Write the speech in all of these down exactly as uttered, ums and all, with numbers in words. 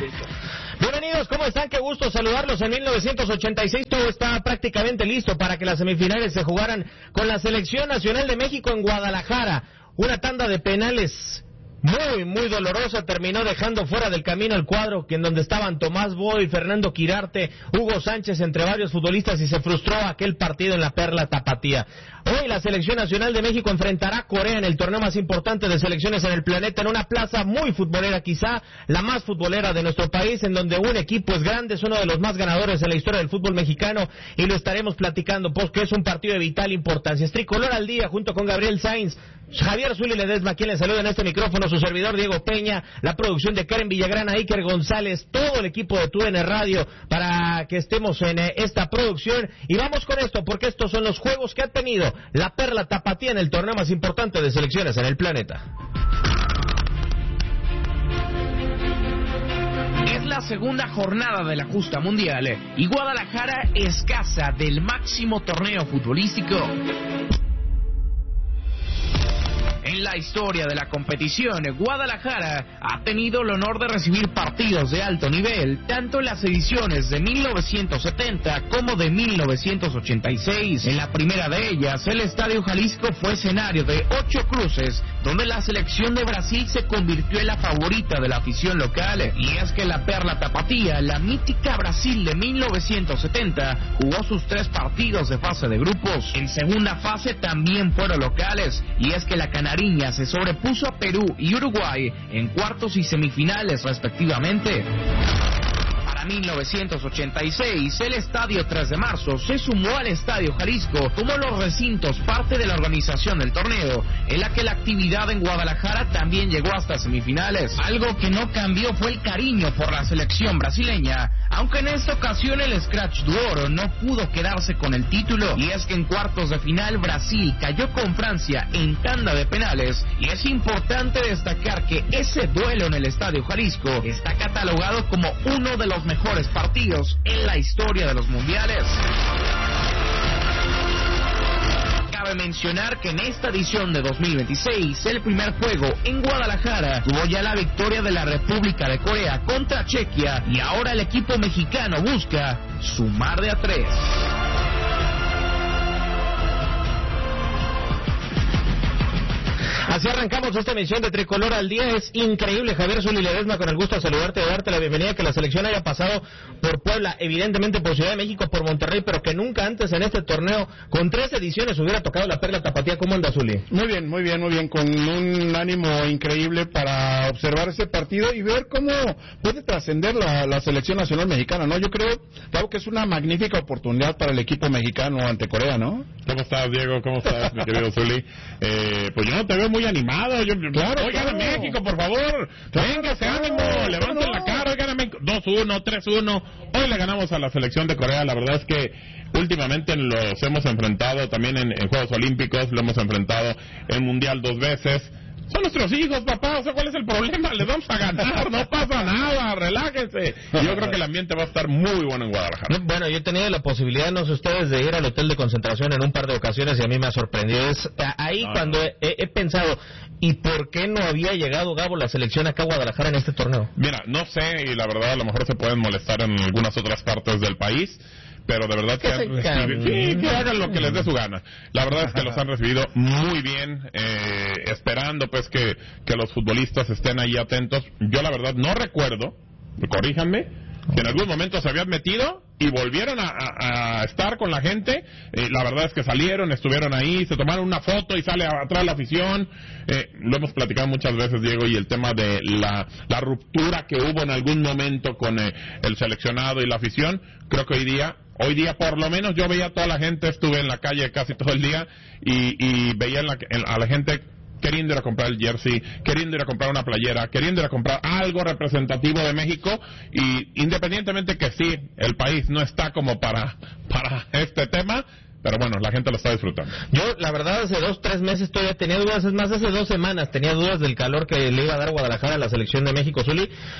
Bienvenidos, ¿cómo están? Qué gusto saludarlos. En mil novecientos ochenta y seis todo estaba prácticamente listo para que las semifinales se jugaran con la Selección Nacional de México en Guadalajara. Una tanda de penales muy, muy dolorosa terminó dejando fuera del camino el cuadro que en donde estaban Tomás Boy, Fernando Quirarte, Hugo Sánchez, entre varios futbolistas, y se frustró aquel partido en la Perla Tapatía. Hoy la Selección Nacional de México enfrentará a Corea en el torneo más importante de selecciones en el planeta, en una plaza muy futbolera, quizá la más futbolera de nuestro país, en donde un equipo es grande, es uno de los más ganadores en la historia del fútbol mexicano, y lo estaremos platicando porque es un partido de vital importancia. Es Tricolor al Día junto con Gabriel Sainz, Javier Zuli Ledesma, quien le saluda en este micrófono, su servidor Diego Peña, la producción de Karen Villagrana, Iker González, todo el equipo de T U D N Radio para que estemos en eh, esta producción. Y vamos con esto, porque estos son los juegos que ha tenido la Perla Tapatía en el torneo más importante de selecciones en el planeta. Es la segunda jornada de la justa mundial y Guadalajara es casa del máximo torneo futbolístico. En la historia de la competición, Guadalajara ha tenido el honor de recibir partidos de alto nivel, tanto en las ediciones de mil novecientos setenta como de mil novecientos ochenta y seis. En la primera de ellas, el Estadio Jalisco fue escenario de ocho cruces, donde la selección de Brasil se convirtió en la favorita de la afición local. Y es que la Perla Tapatía, la mítica Brasil de mil novecientos setenta, jugó sus tres partidos de fase de grupos. En segunda fase también fueron locales, y es que la Canaria se sobrepuso a Perú y Uruguay en cuartos y semifinales respectivamente. Para mil novecientos ochenta y seis, el Estadio tres de marzo se sumó al Estadio Jalisco como los recintos parte de la organización del torneo, en la que la actividad en Guadalajara también llegó hasta semifinales. Algo que no cambió fue el cariño por la selección brasileña, aunque en esta ocasión el Scratch du Oro no pudo quedarse con el título, y es que en cuartos de final Brasil cayó con Francia en tanda de penales, y es importante destacar que ese duelo en el Estadio Jalisco está catalogado como uno de los mejores partidos en la historia de los mundiales. Cabe mencionar que en esta edición de dos mil veintiséis, el primer juego en Guadalajara tuvo ya la victoria de la República de Corea contra Chequia, y ahora el equipo mexicano busca sumar de a tres. Así arrancamos esta emisión de Tricolor al Día. Es increíble, Javier Zuli Ledesma, con el gusto de saludarte, de darte la bienvenida, que la selección haya pasado por Puebla, evidentemente por Ciudad de México, por Monterrey, pero que nunca antes en este torneo, con tres ediciones, hubiera tocado la Perla Tapatía. ¿Cómo anda, Zuli? Muy bien, muy bien, muy bien, con un ánimo increíble para observar ese partido y ver cómo puede trascender la, la selección nacional mexicana, ¿no? Yo creo, claro, que es una magnífica oportunidad para el equipo mexicano ante Corea, ¿no? ¿Cómo estás, Diego? ¿Cómo estás, mi querido Zuli? Eh, pues yo no te veo muy animado. Yo, claro, oigan claro. A México, por favor. Claro, venga, ese claro, ánimo. Levanten no. la cara. Oigan a México. dos uno, tres uno. Hoy le ganamos a la selección de Corea. La verdad es que últimamente los hemos enfrentado también en, en Juegos Olímpicos. Lo hemos enfrentado en Mundial dos veces. Son nuestros hijos, papá, o sea, ¿cuál es el problema? Les vamos a ganar, no pasa nada, relájense. Yo creo que el ambiente va a estar muy bueno en Guadalajara. Bueno, yo he tenido la posibilidad, no sé ustedes, de ir al hotel de concentración en un par de ocasiones y a mí me ha sorprendido. Es ahí no, cuando no. He, he pensado, ¿y por qué no había llegado, Gabo, la selección acá a Guadalajara en este torneo? Mira, no sé, y la verdad a lo mejor se pueden molestar en algunas otras partes del país, pero de verdad que, han recibido, sí, que hagan lo que les dé su gana. La verdad es que los han recibido muy bien, eh, esperando pues que, que los futbolistas estén ahí atentos. Yo la verdad no recuerdo, corríjanme, que en algún momento se habían metido y volvieron a, a, a estar con la gente. Eh, la verdad es que salieron, estuvieron ahí, se tomaron una foto y sale atrás la afición. Eh, lo hemos platicado muchas veces, Diego, y el tema de la, la ruptura que hubo en algún momento con eh, el seleccionado y la afición, creo que hoy día Hoy día, por lo menos, yo veía a toda la gente, estuve en la calle casi todo el día y, y veía en la, en, a la gente queriendo ir a comprar el jersey, queriendo ir a comprar una playera, queriendo ir a comprar algo representativo de México, y independientemente que sí, el país no está como para, para este tema, pero bueno, la gente lo está disfrutando. Yo, la verdad, hace dos, tres meses todavía tenía dudas, es más, hace dos semanas tenía dudas del calor que le iba a dar Guadalajara a la selección de México, Zuli.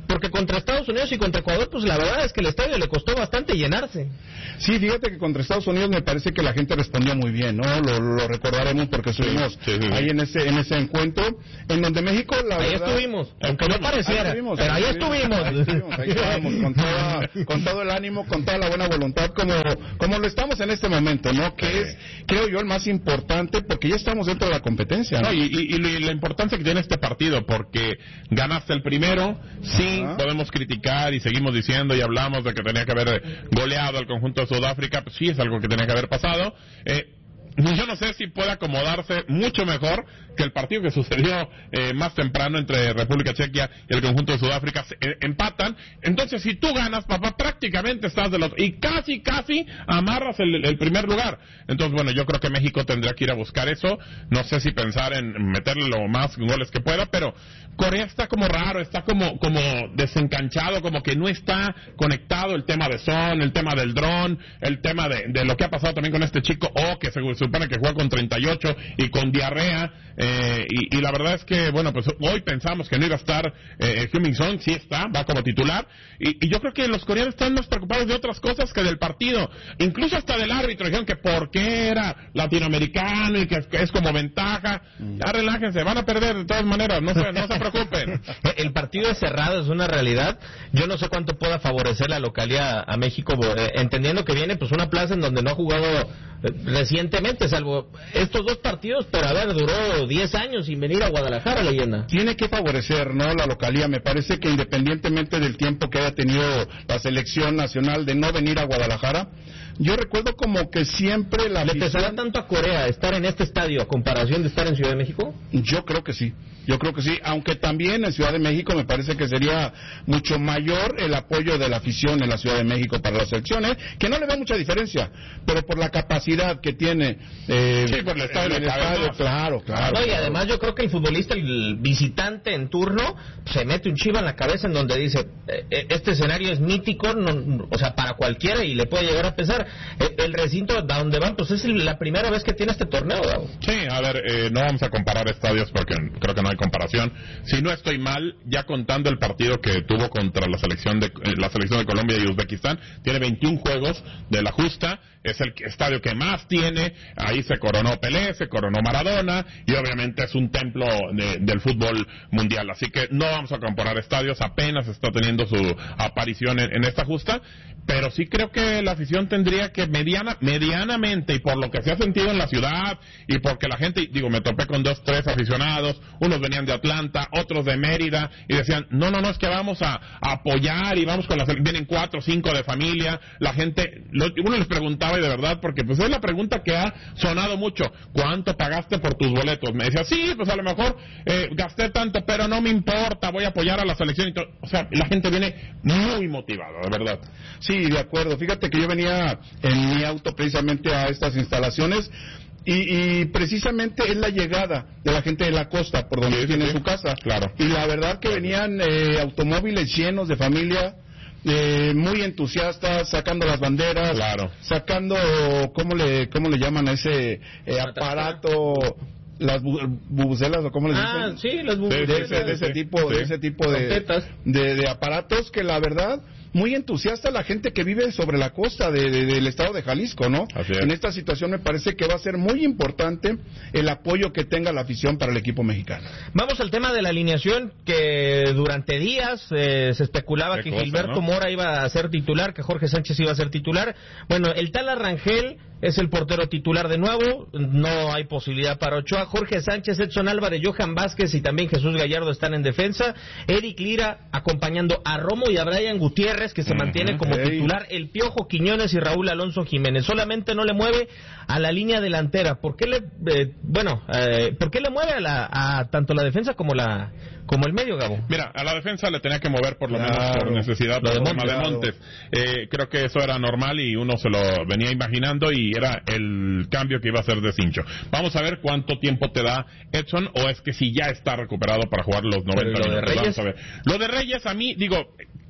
porque contra Estados Unidos y contra Ecuador, pues la verdad es que el estadio le costó bastante llenarse. Sí, fíjate que contra Estados Unidos me parece que la gente respondió muy bien, ¿no? Lo, lo recordaremos porque estuvimos sí, sí, sí. ahí en ese en ese encuentro, en donde México, la ahí verdad... estuvimos, aunque no pareciera, ahí estuvimos, pero ahí, ahí estuvimos. Ahí estuvimos, ahí estábamos, con, toda, con todo el ánimo, con toda la buena voluntad, como, como lo estamos en este momento, ¿no? Que es, creo yo, el más importante, porque ya estamos dentro de la competencia, ¿no? no y, y, y la importancia que tiene este partido, porque ganaste el primero, sí, Ajá. podemos criticar y seguimos diciendo y hablamos de que tenía que haber goleado al conjunto de Sudáfrica, pues sí, es algo que tenía que haber pasado. Eh, yo no sé si puede acomodarse mucho mejor que el partido que sucedió eh, más temprano entre República Checa y el conjunto de Sudáfrica. Eh, empatan. Entonces, si tú ganas, papá, prácticamente estás de los... Y casi, casi amarras el, el primer lugar. Entonces, bueno, yo creo que México tendría que ir a buscar eso. No sé si pensar en meterle lo más goles que pueda, pero Corea está como raro, está como, como desencanchado, como que no está conectado el tema de Son, el tema del dron, el tema de, de lo que ha pasado también con este chico, O, oh, que se supone que juega con treinta y ocho y con diarrea. Eh, y, y la verdad es que, bueno, pues hoy pensamos que no iba a estar eh, Heung-min Son, sí está, va como titular, y, y yo creo que los coreanos están más preocupados de otras cosas que del partido, incluso hasta del árbitro, dijeron que por qué era latinoamericano y que es, que es como ventaja. Ya relájense, van a perder de todas maneras, no se, no se preocupen. El partido es cerrado, es una realidad. Yo no sé cuánto pueda favorecer la localidad a México, eh, entendiendo que viene pues una plaza en donde no ha jugado eh, recientemente, salvo estos dos partidos, pero a ver, duró diez años sin venir a Guadalajara, leyenda. Tiene que favorecer, ¿no?, la localía. Me parece que independientemente del tiempo que haya tenido la selección nacional de no venir a Guadalajara, yo recuerdo como que siempre la... ¿Le pesará tanto a Corea estar en este estadio a comparación de estar en Ciudad de México? Yo creo que sí, yo creo que sí, aunque también en Ciudad de México me parece que sería mucho mayor el apoyo de la afición en la Ciudad de México para las selecciones, que no le veo mucha diferencia, pero por la capacidad que tiene eh, sí, por el estadio, el estadio claro, claro. No, y además yo creo que el futbolista, el visitante en turno, se mete un chivo en la cabeza en donde dice, eh, este escenario es mítico, no, o sea, para cualquiera, y le puede llegar a pesar. Eh, el recinto a donde van, pues es la primera vez que tiene este torneo, ¿no? Sí, a ver, eh, no vamos a comparar estadios porque creo que no hay comparación. Si no estoy mal, ya contando el partido que tuvo contra la selección de eh, la selección de Colombia y Uzbekistán, tiene veintiún juegos de la justa, es el estadio que más tiene, ahí se coronó Pelé, se coronó Maradona, y obviamente es un templo de, del fútbol mundial, así que no vamos a comparar estadios, apenas está teniendo su aparición en, en esta justa, pero sí creo que la afición tendría que mediana, medianamente, y por lo que se ha sentido en la ciudad, y porque la gente, digo, me topé con dos, tres aficionados, unos venían de Atlanta, otros de Mérida, y decían, no, no, no, es que vamos a, a apoyar, y vamos con las, vienen cuatro, cinco de familia, la gente, lo, uno les preguntaba, y de verdad, porque pues es la pregunta que ha sonado mucho, ¿cuánto pagaste por tus boletos? Me decía, sí, pues a lo mejor eh, gasté tanto, pero no me importa, voy a apoyar a la selección, y todo. O sea, la gente viene muy motivada, de verdad. Sí, de acuerdo, fíjate que yo venía en mi auto precisamente a estas instalaciones, y, y precisamente es la llegada de la gente de la costa, por donde sí, tiene sí, su casa, claro. Y la verdad que venían eh, automóviles llenos de familia, Eh, muy entusiastas, sacando las banderas, claro. sacando, ¿cómo le, cómo le llaman a ese eh, aparato? Las bu bubucelas, o cómo les dicen. Ah, sí, las bubucelas. De ese, de ese tipo, sí. de ese tipo de, de, de aparatos que la verdad, muy entusiasta la gente que vive sobre la costa de, de, del estado de Jalisco, ¿no? En esta situación me parece que va a ser muy importante el apoyo que tenga la afición para el equipo mexicano. Vamos al tema de la alineación, que durante días eh, se especulaba que cosa, Gilberto ¿no? Mora iba a ser titular, que Jorge Sánchez iba a ser titular. Bueno, el tal Arrangel es el portero titular de nuevo, no hay posibilidad para Ochoa. Jorge Sánchez, Edson Álvarez, Johan Vázquez y también Jesús Gallardo están en defensa. Eric Lira acompañando a Romo y a Brian Gutiérrez, que se uh-huh, mantiene como hey. titular. El Piojo Quiñones y Raúl Alonso Jiménez. Solamente no le mueve a la línea delantera. ¿Por qué le, eh, bueno, eh, ¿por qué le mueve a, la, a tanto la defensa como la como el medio, Gabo? Mira, a la defensa le tenía que mover por lo claro. menos por necesidad, por forma de Montes. Eh, creo que eso era normal y uno se lo venía imaginando y era el cambio que iba a hacer de Cincho. Vamos a ver cuánto tiempo te da Edson, o es que si ya está recuperado para jugar los noventa minutos. De Vamos a ver. Lo de Reyes, a mí, digo,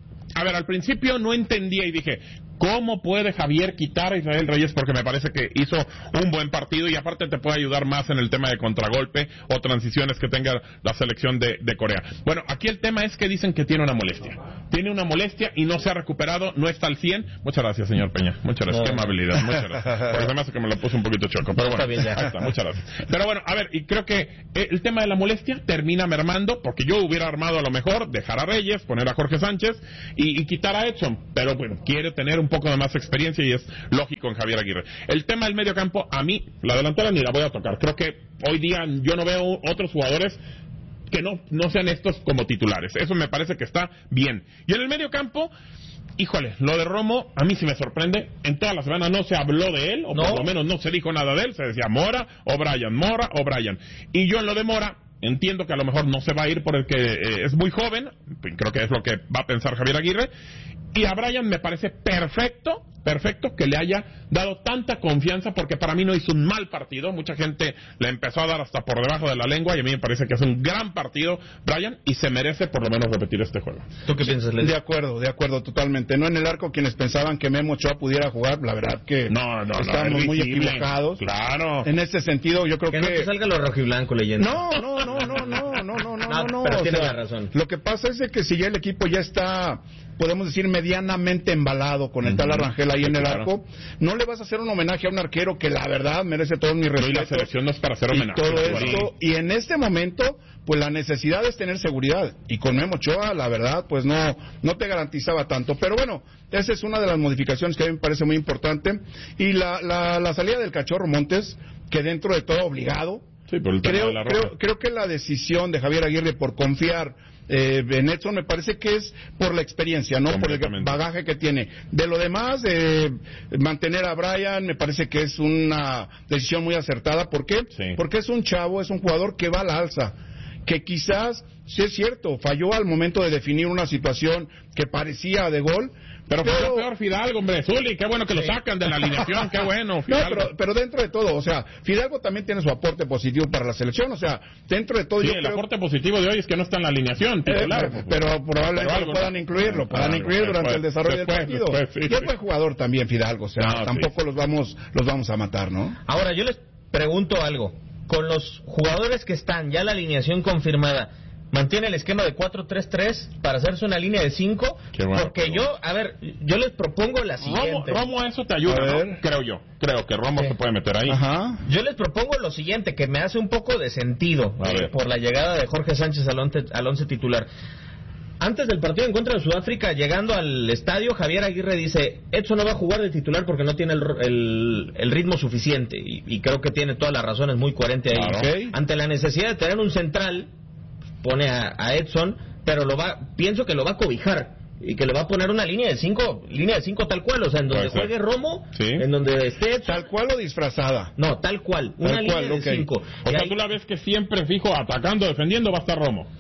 a ver, al principio no entendía y dije, ¿cómo puede Javier quitar a Israel Reyes? Porque me parece que hizo un buen partido y aparte te puede ayudar más en el tema de contragolpe o transiciones que tenga la selección de, de Corea. Bueno, aquí el tema es que dicen que tiene una molestia. tiene una molestia y no se ha recuperado, no está al cien. Muchas gracias, señor Peña. Muchas gracias, no. Qué amabilidad. Muchas gracias. Porque además que me lo puse un poquito choco. Pero bueno, bien, ahí está, muchas gracias. Pero bueno, a ver, y creo que el tema de la molestia termina mermando, porque yo hubiera armado a lo mejor, dejar a Reyes, poner a Jorge Sánchez y, y quitar a Edson. Pero bueno, quiere tener un poco de más experiencia y es lógico en Javier Aguirre. El tema del medio campo, a mí, la delantera ni la voy a tocar. Creo que hoy día yo no veo otros jugadores que no, no sean estos como titulares. Eso me parece que está bien. Y en el medio campo, híjole, lo de Romo a mí sí me sorprende. En toda la semana no se habló de él, o no. Por lo menos no se dijo nada de él. Se decía Mora o Brian, Mora o Brian. Y yo en lo de Mora entiendo que a lo mejor no se va a ir por el que eh, es muy joven. Creo que es lo que va a pensar Javier Aguirre. Y a Brian me parece perfecto, perfecto que le haya dado tanta confianza, porque para mí no hizo un mal partido. Mucha gente le empezó a dar hasta por debajo de la lengua y a mí me parece que es un gran partido Brian y se merece por lo menos repetir este juego. ¿Tú qué piensas, Leslie? De acuerdo, de acuerdo totalmente. No en el arco quienes pensaban que Memo Ochoa pudiera jugar, la verdad que no, no, estamos no, muy visible. equivocados. Claro. En ese sentido yo creo que... que... Que no te salga lo rojiblanco leyendo. No, no, no, no, no, no, no, no, no, no. Pero o tiene sea, la razón. Lo que pasa es de que si ya el equipo ya está, podemos decir, medianamente embalado con el uh-huh. tal Arrangel ahí sí, en el claro. arco, no le vas a hacer un homenaje a un arquero que la verdad merece todo mi respeto. No, y la selección no es para hacer homenaje. Y todo esto, y en este momento, pues la necesidad es tener seguridad. Y con Memo Ochoa, la verdad, pues no, no te garantizaba tanto. Pero bueno, esa es una de las modificaciones que a mí me parece muy importante. Y la, la, la salida del Cachorro Montes, que dentro de todo obligado, sí, por el tema creo, de la creo, creo que la decisión de Javier Aguirre por confiar eh, en Edson me parece que es por la experiencia, no por el bagaje que tiene. De lo demás, eh, mantener a Brian me parece que es una decisión muy acertada. ¿Por qué? Sí. Porque es un chavo, es un jugador que va a la alza, que quizás, sí es cierto, falló al momento de definir una situación que parecía de gol. Pero, pero fue peor Fidalgo, hombre, Zuli, qué bueno que sí. lo sacan de la alineación, qué bueno, Fidalgo. No, pero, pero dentro de todo, o sea, Fidalgo también tiene su aporte positivo para la selección, o sea, dentro de todo... Sí, yo el creo... aporte positivo de hoy es que no está en la alineación, titular. Eh, pero, pero probablemente pero algo, puedan ¿no? incluirlo, puedan algo, incluir durante después, el desarrollo después, del partido. Después, sí, y es buen jugador también Fidalgo, o sea, no, tampoco sí. los vamos los vamos a matar, ¿no? Ahora, yo les pregunto algo, con los jugadores que están, ya la alineación confirmada, ¿mantiene el esquema de cuatro tres tres para hacerse una línea de cinco? Bueno, porque yo, a ver, yo les propongo la siguiente. Romo, Romo eso te ayuda, ¿no? Creo yo. Creo que Romo sí. se puede meter ahí. Ajá. Yo les propongo lo siguiente, que me hace un poco de sentido eh, por la llegada de Jorge Sánchez al once, al once titular. Antes del partido en contra de Sudáfrica, llegando al estadio, Javier Aguirre dice, Edson no va a jugar de titular porque no tiene el, el, el ritmo suficiente. Y, y creo que tiene todas las razones, muy coherente ahí. Claro. Okay. Ante la necesidad de tener un central, pone a, a Edson, pero lo va, pienso que lo va a cobijar y que le va a poner una línea de cinco, línea de cinco tal cual, o sea, en donde juegue Romo, sí. en donde esté Edson. ¿Tal cual o disfrazada? No, tal cual, tal una cual, línea okay. de cinco. O y sea, ahí, tú la ves que siempre fijo, atacando, defendiendo, va a estar Romo.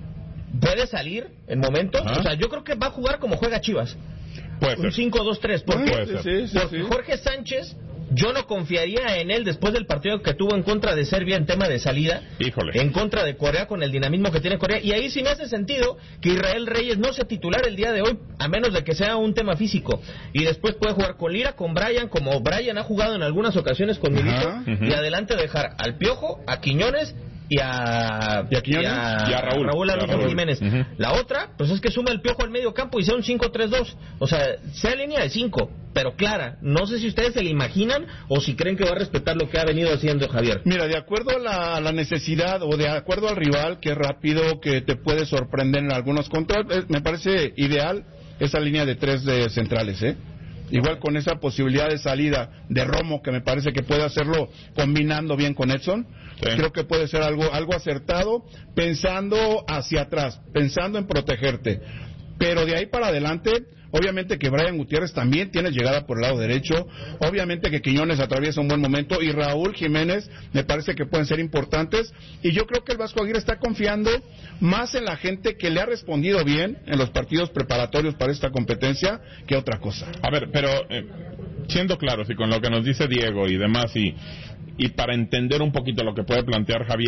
Puede salir en momentos, ¿Ah? o sea, yo creo que va a jugar como juega Chivas. Puede un ser. cinco dos tres, porque, Puede ser. Sí, sí, porque sí. Jorge Sánchez, yo no confiaría en él después del partido que tuvo en contra de Serbia en tema de salida. Híjole. En contra de Corea, con el dinamismo que tiene Corea. Y ahí sí me hace sentido que Israel Reyes no sea titular el día de hoy, a menos de que sea un tema físico. Y después puede jugar con Lira, con Brian, como Brian ha jugado en algunas ocasiones con Milito. Uh-huh. Y adelante dejar al Piojo, a Quiñones y a, ¿Y a, Quiñones? Y a, y a Raúl, Raúl Alonso Raúl. Jiménez. Uh-huh. La otra, pues es que suma el Piojo al medio campo y sea un cinco tres dos. O sea, sea línea de cinco, pero clara. No sé si ustedes se la imaginan o si creen que va a respetar lo que ha venido haciendo Javier. Mira, de acuerdo a la, a la necesidad o de acuerdo al rival, que es rápido, que te puede sorprender en algunos contras, eh, me parece ideal esa línea de tres de centrales, ¿eh? Igual con esa posibilidad de salida de Romo, que me parece que puede hacerlo combinando bien con Edson. Sí. Creo que puede ser algo, algo acertado, pensando hacia atrás, pensando en protegerte. Pero de ahí para adelante, obviamente que Brian Gutiérrez también tiene llegada por el lado derecho, obviamente que Quiñones atraviesa un buen momento y Raúl Jiménez me parece que pueden ser importantes, y yo creo que el Vasco Aguirre está confiando más en la gente que le ha respondido bien en los partidos preparatorios para esta competencia que otra cosa. A ver, pero eh, siendo claros y con lo que nos dice Diego y demás, y, y para entender un poquito lo que puede plantear Javier,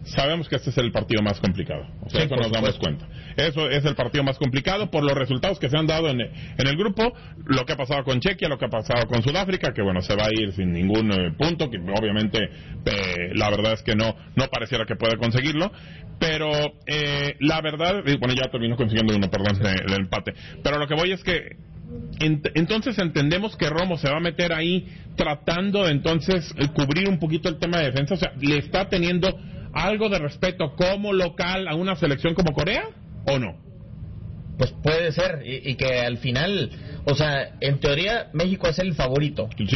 sabemos que este es el partido más complicado. O sea, sí, eso nos supuesto. damos cuenta. Eso es el partido más complicado por los resultados que se han dado en, en el grupo, lo que ha pasado con Chequia, lo que ha pasado con Sudáfrica, que bueno, se va a ir sin ningún eh, punto, que obviamente eh, la verdad es que no no pareciera que pueda conseguirlo, pero eh, la verdad, bueno, ya terminó consiguiendo uno, perdón, el, el empate. Pero lo que voy es que Ent- entonces entendemos que Romo se va a meter ahí tratando de entonces eh, cubrir un poquito el tema de defensa, o sea, ¿le está teniendo algo de respeto como local a una selección como Corea o no? Pues puede ser, y, y que al final, o sea, en teoría México es el favorito. Sí,